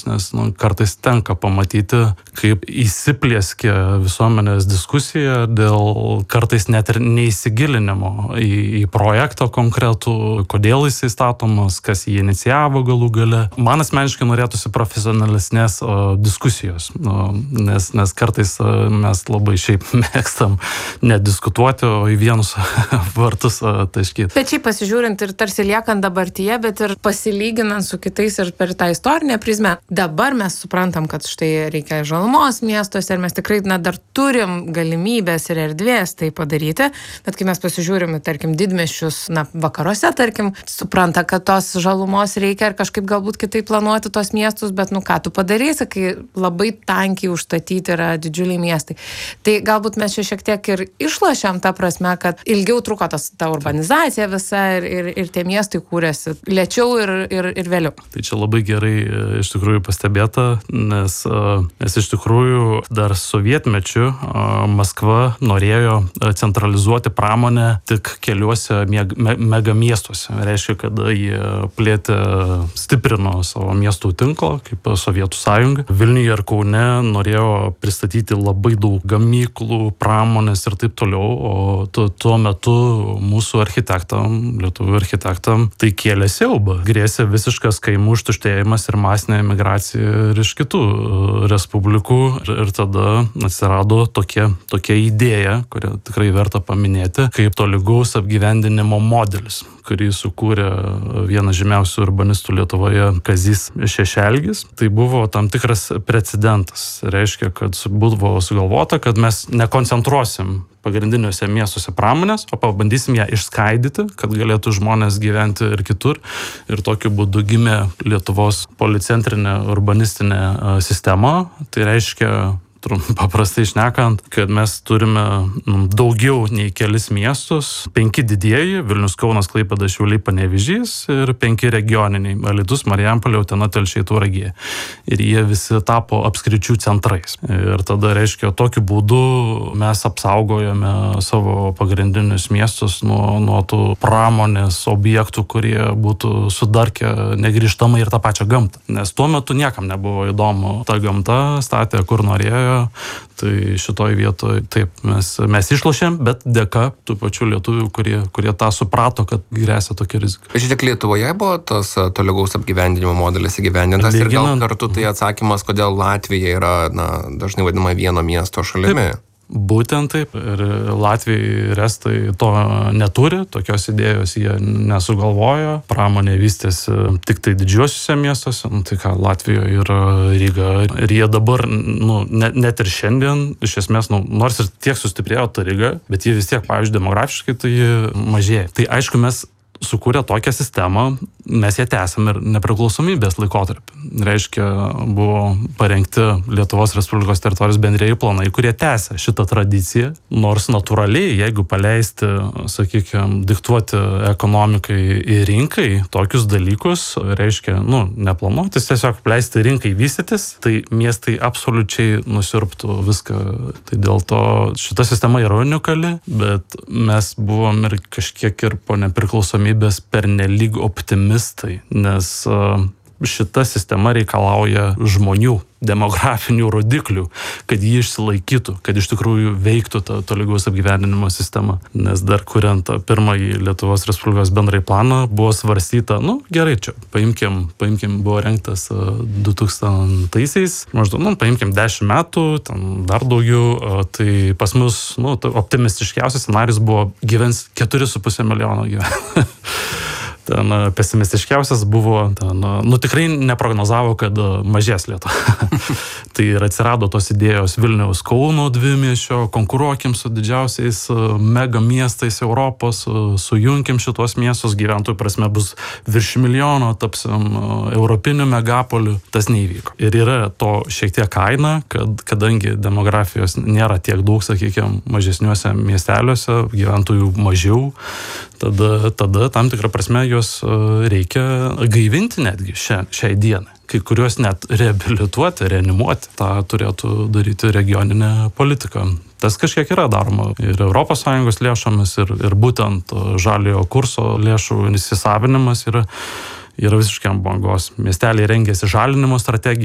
nes kartais tenka pamatyti, kaip įsiplieskia visuomenės diskusija dėl kartais net ir neįsigilinimo į projektą konkretų, kodėl jisai statomas, kas jį inicijavo galų gale. Man asmeniškai norėtųsi profesionalesnės diskusijos, nes kartais mes labai šiaip mėgstam nediskutuoti, o į vienus vartus taškyti. Bet šiaip pasižiūrint ir tarsi liekant dabartyje, bet ir pasilyginant su kitais ir per tą istorinę prizmę, dabar mes suprantam, kad štai reikia žalumos miestuose ir mes tikrai dar turim galimybės ir erdvės tai padaryti, bet kai mes pasižiūrim, tarkim, didmiesčius, vakaruose, tarkim, supranta, kad tos žalumos reikia ir kažkaip galbūt kitaip planuoti tos miestus, bet ką tu padarysi, kai labai tankiai užstatyti yra didžiuliai miestai. Tai galbūt mes čia šiek tiek ir išlošiam tą prasme, kad ilgiau truko ta urbanizacija visa ir tie miestai kūrėsi lėčiau ir vėliau. Tai čia labai gerai iš tikrųjų pastebėta, nes iš tikrųjų dar sovietmečiu Maskva norėjo centralizuoti pramonę tik keliuose megamiestuose. Reiškia, kad jie plėtė, stiprino savo miestų tinklą, kaip Sovietų sąjunga. Vilniuje ir Kaune norėjo pristatyti labai daug gamyklų, pramonės ir taip toliau, o tuo metu mūsų architektam, lietuvių architektam, tai kėlė siaubą. Grėsė visiškas kaimų užtuštėjimas ir masinė emigracija ir iš kitų respublikų. Ir tada atsirado tokia idėja, kurią tikrai verta paminėti, kaip tolygaus apgyvendinimo modelis, kurį sukūrė vienas žymiausių urbanistų Lietuvoje Kazys Šešelgis. Tai buvo tam tikras precedentas. Reiškia, kad buvo sugalvota, kad mes nekoncentruosim pagrindiniuose miestuose pramonės, o pabandysim ją išskaidyti, kad galėtų žmonės gyventi ir kitur. Ir tokiu būdu gimė Lietuvos policentrinė urbanistinė sistema. Tai reiškia, paprastai šnekant, kad mes turime daugiau nei kelis miestus, 5 didieji, Vilnius, Kaunas, Klaipėda, Šiauliai, Panevėžys ir 5 regioniniai, Alytus, Marijampolė, Utena, Telšiai, Tauragė. Ir jie visi tapo apskričių centrais. Ir tada reiškia, tokiu būdu mes apsaugojame savo pagrindinius miestus nuo tų pramonės objektų, kurie būtų sudarkę negrįžtamai ir tą pačią gamtą. Nes tuo metu niekam nebuvo įdomu ta gamta, statė kur norėjo. Tai šitoj vietoje taip mes išlošėm, bet dėka tų pačių lietuvių, kurie tą suprato, kad grėsia tokia rizika. Žiūrėk, Lietuvoje buvo tas tolygaus apgyvendinimo modelis įgyvendintas ir gal kartu tai atsakymas, kodėl Latvija yra dažnai vadinama vieno miesto šalimi. Taip. Būtent taip. Ir Latvijai ir Estai to neturi, tokios idėjos jie nesugalvojo. Pramonė vystėsi tik tai didžiuosiuose miestuose, tai ką Latvijoje yra Ryga. Ir jie dabar, net ir šiandien, iš esmės, nors ir tiek sustiprėjo ta Ryga, bet jie vis tiek, pavyzdžiui, demografiškai tai mažėja. Tai aišku, mes sukūrė tokią sistemą, mes ją tęsiam ir nepriklausomybės laikotarpį. Reiškia, buvo parengti Lietuvos Respublikos teritorijos bendrieji planai, kurie tęsia šitą tradiciją, nors natūraliai, jeigu paleisti, sakykime, diktuoti ekonomikai ir rinkai tokius dalykus, reiškia, neplanuotis, tiesiog leisti rinkai vystytis, tai miestai absoliučiai nusirptų viską. Tai dėl to šita sistema yra unikali, bet mes buvom ir kažkiek ir po nepriklausomybės pernelyg optimistai, nes šita sistema reikalauja žmonių, demografinių rodiklių, kad jį išsilaikytų, kad iš tikrųjų veiktų ta tolygaus apgyvendinimo sistema. Nes dar kuriant pirmąjį Lietuvos Respublikos bendrąjį planą buvo svarstyta, gerai, čia paimkim, buvo rengtas 2000-aisiais, maždaug, paimkim 10 metų, ten dar daugiau, tai pas mus, optimistiškiausias scenarijus buvo gyvens 4,5 milijono gyventojų. Ten pesimistiškiausias buvo, tikrai neprognozavo, kad mažės Lietuva. Tai ir atsirado tos idėjos Vilniaus, Kauno dvimiesčio, konkuruokim su didžiausiais mega miestais Europos, sujunkim šitos miestus, gyventojų prasme bus virš milijono, tapsim europiniu megapoliu, tas neįvyko. Ir yra to šiek tiek kaina, kad kadangi demografijos nėra tiek daug, sakykime, mažesniuose miesteliuose, gyventojų mažiau, tada tam tikrą prasme juos reikia gaivinti netgi šiai dienai. Kai kuriuos net reabilituoti, reanimuoti. Ta turėtų daryti regioninė politika. Tas kažkiek yra daroma ir ES lėšomis, ir būtent žaliojo kurso lėšų įsisavinimas yra visiškai ant bangos. Miesteliai rengėsi žalinimo strategiją.